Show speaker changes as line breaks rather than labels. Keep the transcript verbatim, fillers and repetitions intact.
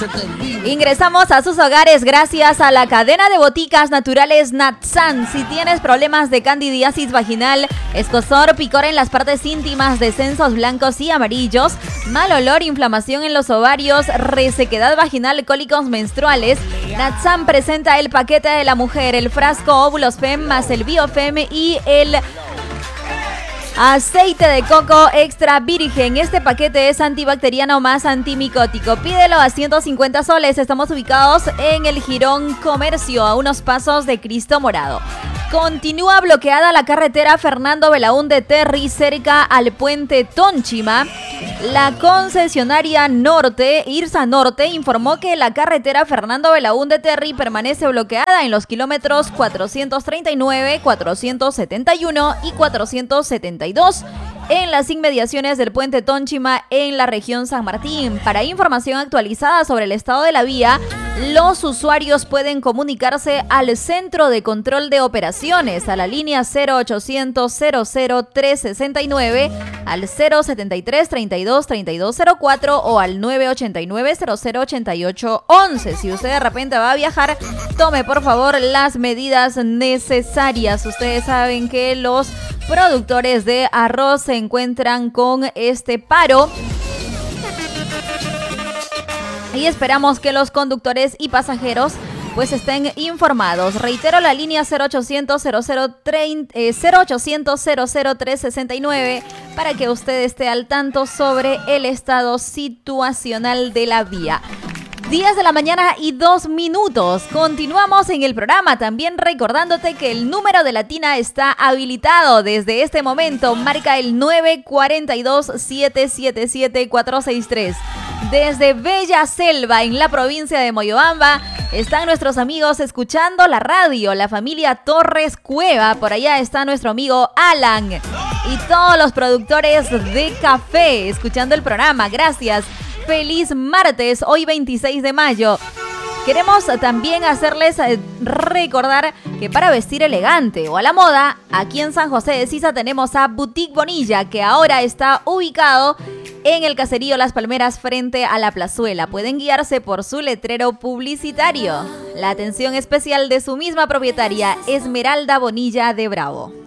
Ingresamos a sus hogares gracias a la cadena de boticas naturales Natsan. Si tienes problemas de candidiasis vaginal, escozor, picor en las partes íntimas, descensos blancos y amarillos, mal olor, inflamación en los ovarios, resequedad vaginal, cólicos menstruales, Natsan presenta el paquete de la mujer, el frasco Óvulos Fem más el Biofem y el aceite de coco extra virgen. Este paquete es antibacteriano más antimicótico. Pídelo a ciento cincuenta soles. Estamos ubicados en el Jirón Comercio, a unos pasos de Cristo Morado. Continúa bloqueada la carretera Fernando Belaúnde Terry cerca al puente Tónchima. La concesionaria Norte, Irsa Norte, informó que la carretera Fernando Belaúnde Terry permanece bloqueada en los kilómetros cuatrocientos treinta y nueve, cuatrocientos setenta y uno y cuatrocientos setenta y dos en las inmediaciones del puente Tónchima en la región San Martín. Para información actualizada sobre el estado de la vía, los usuarios pueden comunicarse al Centro de Control de Operaciones a la línea cero ochocientos cero cero tres sesenta y nueve, al cero setenta y tres treinta y dos treinta y dos cero cuatro o al nueve ochenta y nueve cero cero ochenta y ocho once. Si usted de repente va a viajar, tome por favor las medidas necesarias. Ustedes saben que los productores de arroz se encuentran con este paro y esperamos que los conductores y pasajeros pues estén informados. Reitero la línea cero ochocientos cero cero tres sesenta y nueve para que usted esté al tanto sobre el estado situacional de la vía. diez de la mañana y dos minutos. Continuamos en el programa, también recordándote que el número de Latina está habilitado desde este momento. Marca el nueve cuatro dos, siete siete siete, cuatro seis tres. Desde Bella Selva, en la provincia de Moyobamba, están nuestros amigos escuchando la radio, la familia Torres Cueva. Por allá está nuestro amigo Alan y todos los productores de café escuchando el programa. Gracias. Feliz martes, hoy veintiséis de mayo. Queremos también hacerles recordar que para vestir elegante o a la moda, aquí en San José de Sisa tenemos a Boutique Bonilla, que ahora está ubicado en el caserío Las Palmeras frente a la plazuela. Pueden guiarse por su letrero publicitario. La atención especial de su misma propietaria, Esmeralda Bonilla de Bravo.